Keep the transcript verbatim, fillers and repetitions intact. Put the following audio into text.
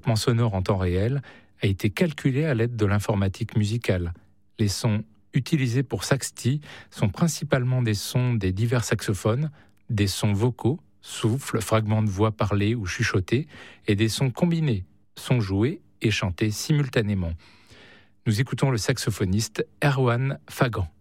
traitement sonore en temps réel a été calculé à l'aide de l'informatique musicale. Les sons utilisés pour Saxty sont principalement des sons des divers saxophones, des sons vocaux, souffles, fragments de voix parlés ou chuchotés, et des sons combinés, sons joués et chantés simultanément. Nous écoutons le saxophoniste Erwan Fagan.